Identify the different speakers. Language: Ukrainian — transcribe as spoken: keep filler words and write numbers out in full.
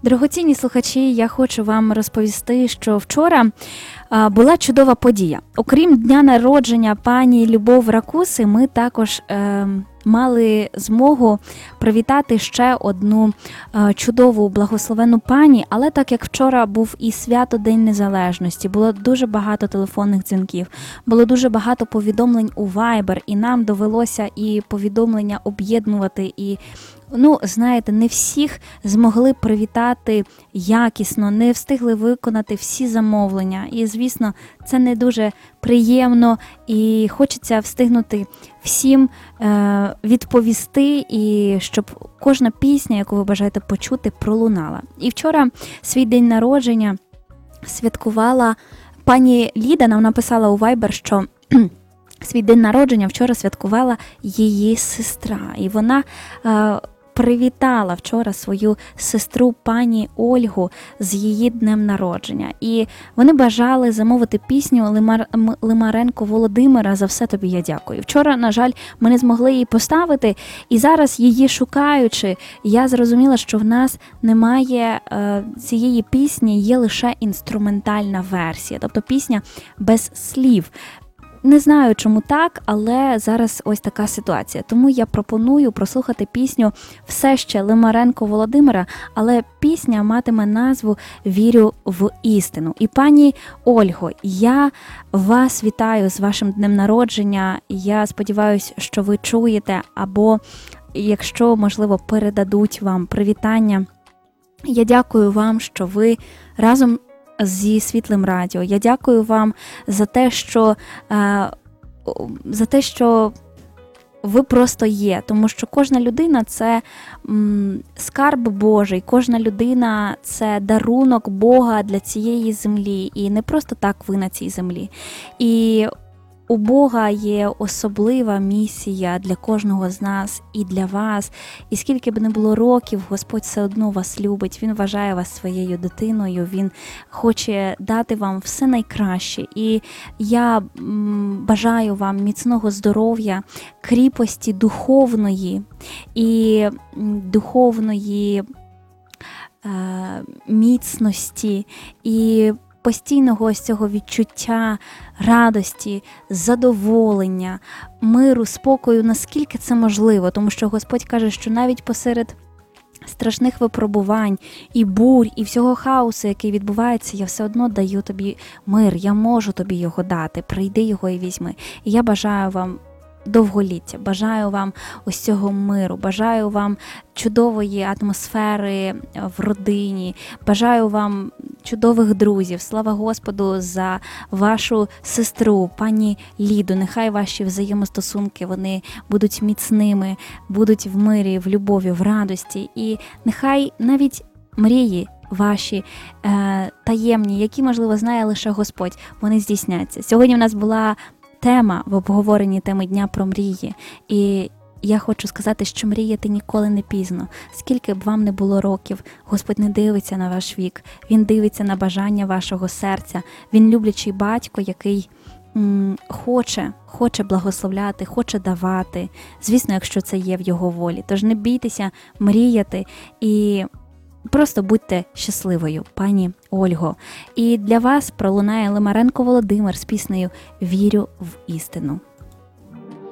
Speaker 1: Дорогоцінні слухачі, я хочу вам розповісти, що вчора а, була чудова подія. Окрім дня народження пані Любов Ракуси, ми також е, мали змогу привітати ще одну е, чудову благословенну пані, але так як вчора був і свято День Незалежності, було дуже багато телефонних дзвінків, було дуже багато повідомлень у Viber, і нам довелося і повідомлення об'єднувати, і Ну, знаєте, не всіх змогли привітати якісно, не встигли виконати всі замовлення. І, звісно, це не дуже приємно і хочеться встигнути всім е, відповісти, і щоб кожна пісня, яку ви бажаєте почути, пролунала. І вчора свій день народження святкувала пані Ліда, нам написала у Viber, що свій день народження вчора святкувала її сестра. І вона е, привітала вчора свою сестру пані Ольгу з її днем народження. І вони бажали замовити пісню Лимар... Лимаренко Володимира «За все тобі я дякую». Вчора, на жаль, ми не змогли її поставити, і зараз її шукаючи, я зрозуміла, що в нас немає е, цієї пісні, є лише інструментальна версія, тобто пісня без слів. Не знаю, чому так, але зараз ось така ситуація. Тому я пропоную прослухати пісню все ще Лимаренко Володимира, але пісня матиме назву «Вірю в істину». І пані Ольго, я вас вітаю з вашим днем народження. Я сподіваюся, що ви чуєте, або якщо, можливо, передадуть вам привітання. Я дякую вам, що ви разом зі Світлим Радіо. Я дякую вам за те, що е, за те, що ви просто є, тому що кожна людина – це м, скарб Божий, кожна людина – це дарунок Бога для цієї землі, і не просто так ви на цій землі. І у Бога є особлива місія для кожного з нас і для вас. І скільки б не було років, Господь все одно вас любить. Він вважає вас своєю дитиною, Він хоче дати вам все найкраще. І я м, бажаю вам міцного здоров'я, кріпості духовної і м, духовної е, міцності і постійного ось цього відчуття радості, задоволення, миру, спокою, наскільки це можливо. Тому що Господь каже, що навіть посеред страшних випробувань і бурь, і всього хаосу, який відбувається, я все одно даю тобі мир, я можу тобі його дати, прийди його і візьми. І я бажаю вам довголіття, бажаю вам ось цього миру, бажаю вам чудової атмосфери в родині, бажаю вам чудових друзів. Слава Господу за вашу сестру, пані Ліду. Нехай ваші взаємостосунки, вони будуть міцними, будуть в мирі, в любові, в радості. І нехай навіть мрії ваші е, таємні, які, можливо, знає лише Господь, вони здійсняться. Сьогодні в нас була тема в обговоренні теми Дня про мрії. І я хочу сказати, що мріяти ніколи не пізно. Скільки б вам не було років, Господь не дивиться на ваш вік. Він дивиться на бажання вашого серця. Він люблячий батько, який м, хоче, хоче благословляти, хоче давати. Звісно, якщо це є в його волі. Тож не бійтеся мріяти і просто будьте щасливою, пані Ольго. І для вас пролунає Лимаренко Володимир з піснею «Вірю в істину».